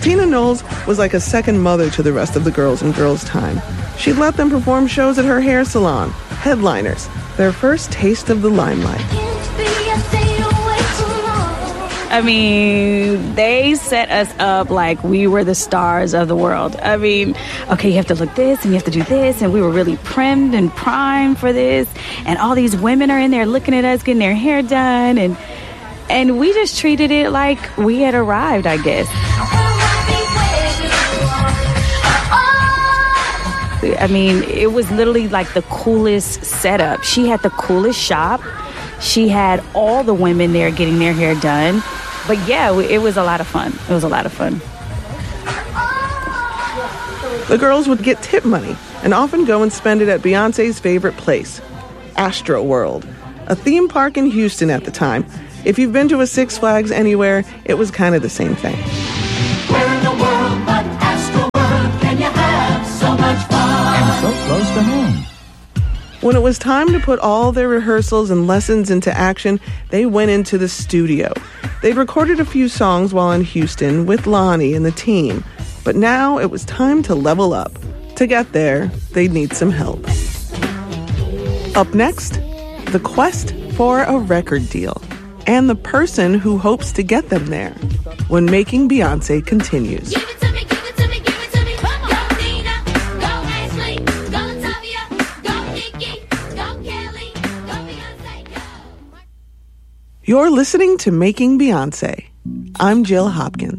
Tina Knowles was like a second mother to the rest of the girls in Girls' Time. She'd let them perform shows at her hair salon, Headliners, their first taste of the limelight. I mean, they set us up like we were the stars of the world. I mean, okay, you have to look this and you have to do this, and we were really primed and primed for this, and all these women are in there looking at us, getting their hair done, and we just treated it like we had arrived, I guess. I mean, it was literally like the coolest setup. She had the coolest shop. She had all the women there getting their hair done. But yeah, it was a lot of fun. It was a lot of fun. The girls would get tip money and often go and spend it at Beyonce's favorite place, Astro World, a theme park in Houston at the time. If you've been to a Six Flags anywhere, it was kind of the same thing. Where in the world but Astro World can you have so much fun? And so close to home. When it was time to put all their rehearsals and lessons into action, they went into the studio. They'd recorded a few songs while in Houston with Lonnie and the team, but now it was time to level up. To get there, they'd need some help. Up next, the quest for a record deal and the person who hopes to get them there when Making Beyonce continues. You're listening to Making Beyonce. I'm Jill Hopkins.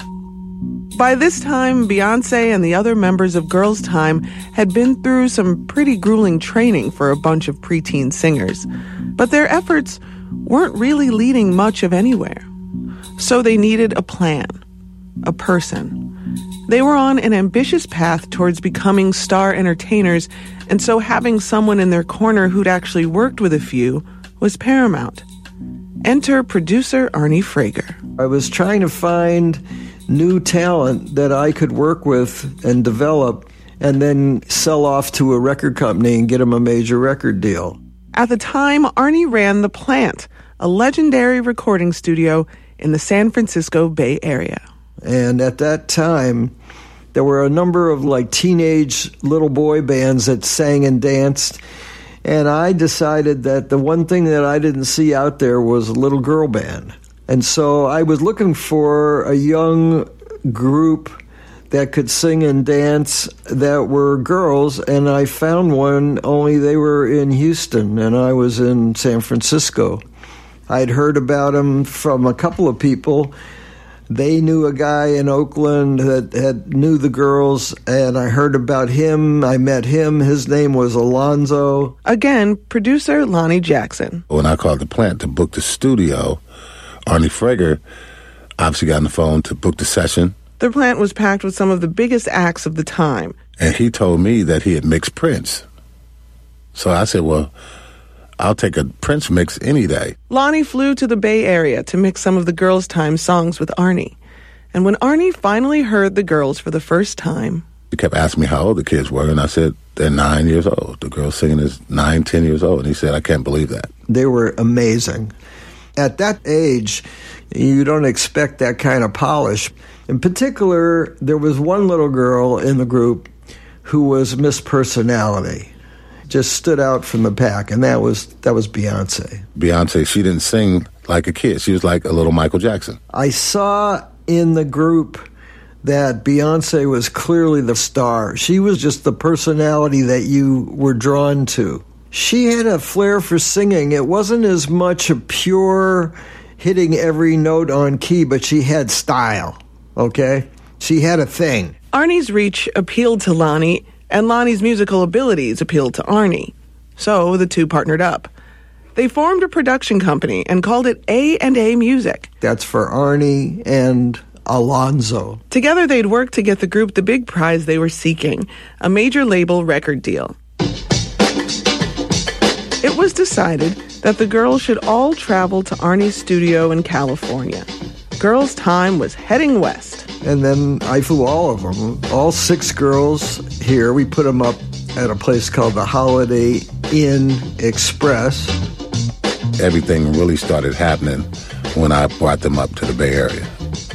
By this time, Beyonce and the other members of Girls' Time had been through some pretty grueling training for a bunch of preteen singers, but their efforts weren't really leading much of anywhere. So they needed a plan, a person. They were on an ambitious path towards becoming star entertainers, and so having someone in their corner who'd actually worked with a few was paramount. Enter producer Arnie Frager. I was trying to find new talent that I could work with and develop and then sell off to a record company and get them a major record deal. At the time, Arnie ran The Plant, a legendary recording studio in the San Francisco Bay Area. And at that time, there were a number of teenage little boy bands that sang and danced. And I decided that the one thing that I didn't see out there was a little girl band. And so I was looking for a young group that could sing and dance that were girls, and I found one, only they were in Houston, and I was in San Francisco. I'd heard about them from a couple of people. They knew a guy in Oakland that knew the girls, and I heard about him. I met him. His name was Alonzo. Again, producer Lonnie Jackson. When I called The Plant to book the studio, Arnie Frager obviously got on the phone to book the session. The Plant was packed with some of the biggest acts of the time. And he told me that he had mixed Prince. So I said, well, I'll take a Prince mix any day. Lonnie flew to the Bay Area to mix some of the Girls' Time songs with Arnie. And when Arnie finally heard the girls for the first time... He kept asking me how old the kids were, and I said, they're 9 years old. The girl singing is 9, 10 years old. And he said, I can't believe that. They were amazing. At that age, you don't expect that kind of polish. In particular, there was one little girl in the group who was Miss Personality. Just stood out from the pack, and that was Beyonce. Beyonce, she didn't sing like a kid. She was like a little Michael Jackson. I saw in the group that Beyonce was clearly the star. She was just the personality that you were drawn to. She had a flair for singing. It wasn't as much a pure hitting every note on key, but she had style, okay? She had a thing. Arnie's reach appealed to Lonnie, and Lonnie's musical abilities appealed to Arnie. So the two partnered up. They formed a production company and called it A&A Music. That's for Arnie and Alonzo. Together they'd work to get the group the big prize they were seeking, a major label record deal. It was decided that the girls should all travel to Arnie's studio in California. Girls' Time was heading west. And then I flew all of them, all 6 girls here. We put them up at a place called the Holiday Inn Express. Everything really started happening when I brought them up to the Bay Area.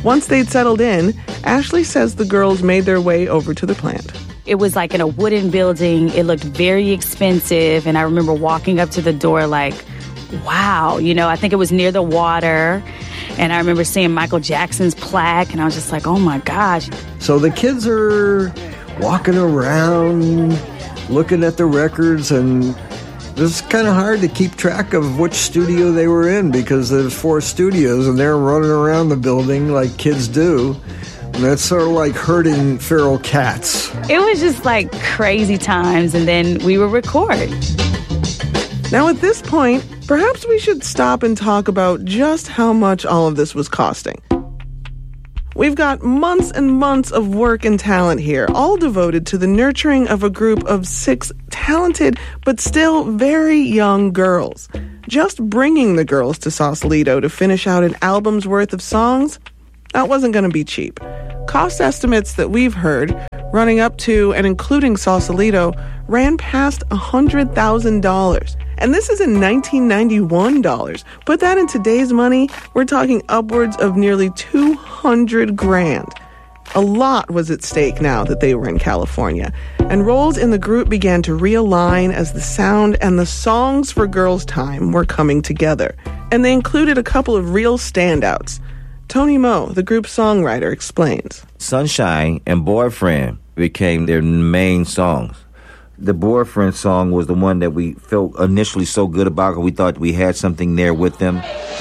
Once they'd settled in, Ashley says the girls made their way over to the plant. It was like in a wooden building. It looked very expensive. And I remember walking up to the door like, wow, I think it was near the water. And I remember seeing Michael Jackson's plaque. And I was just like, oh, my gosh. So the kids are walking around, looking at the records, and it was kind of hard to keep track of which studio they were in because there's 4 studios, and they're running around the building like kids do. And that's sort of like herding feral cats. It was just like crazy times, and then we would record. Now at this point, perhaps we should stop and talk about just how much all of this was costing. We've got months and months of work and talent here, all devoted to the nurturing of a group of 6 talented but still very young girls. Just bringing the girls to Sausalito to finish out an album's worth of songs, that wasn't going to be cheap. Cost estimates that we've heard, running up to and including Sausalito, ran past $100,000. And this is in 1991 dollars. Put that in today's money, we're talking upwards of nearly $200,000. A lot was at stake now that they were in California, and roles in the group began to realign as the sound and the songs for Girls' Time were coming together. And they included a couple of real standouts. Tony Moe, the group's songwriter, explains. Sunshine and Boyfriend became their main songs. The Boyfriend song was the one that we felt initially so good about because we thought we had something there with them.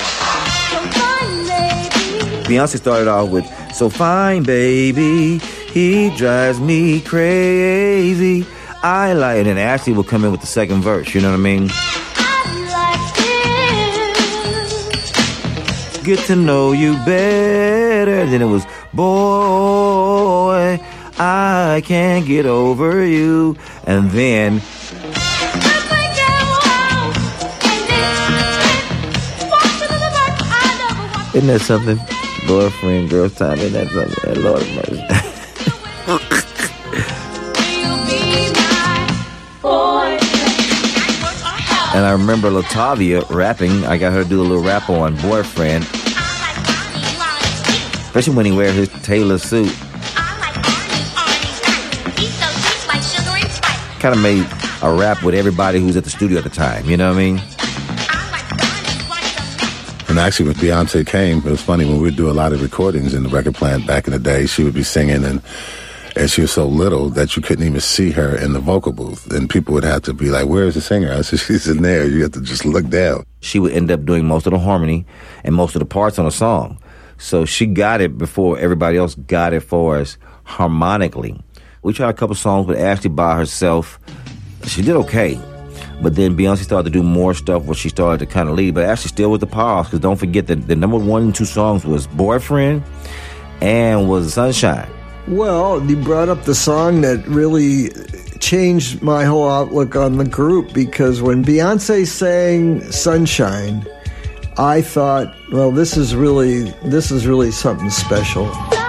Beyonce started off with, "So fine, baby, he drives me crazy. I like," and then Ashley would come in with the second verse, you know what I mean? Get to know you better. Then it was, boy, I can't get over you. And then isn't that something? Boyfriend, Girls' Time, isn't that something? Lord of mercy. And I remember Latavia rapping. I got her to do a little rap on Boyfriend. Especially when he wears his tailor suit. Kind of made a rap with everybody who's at the studio at the time, you know what I mean? And actually, when Beyonce came, it was funny, when we would do a lot of recordings in the record plant back in the day, she would be singing, and she was so little that you couldn't even see her in the vocal booth. And people would have to be like, where is the singer? I said, she's in there. You have to just look down. She would end up doing most of the harmony and most of the parts on a song. So she got it before everybody else got it for us harmonically. We tried a couple songs with Ashley by herself. She did okay. But then Beyonce started to do more stuff where she started to kind of lead. But Ashley still was the powerhouse, because don't forget that the number 1 and 2 songs was Boyfriend and was Sunshine. Well, you brought up the song that really changed my whole outlook on the group, because when Beyonce sang Sunshine, I thought, well, this is really something special.